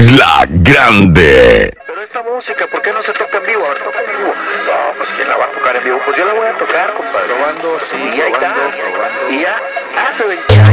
La Grande. Pero esta música, ¿por qué no se toca en vivo? A ver, toca en vivo. No, pues ¿quién la va a tocar en vivo? Pues yo la voy a tocar, compadre. Probando, sí, Y ahí está. probando. Y ya hace 20 años.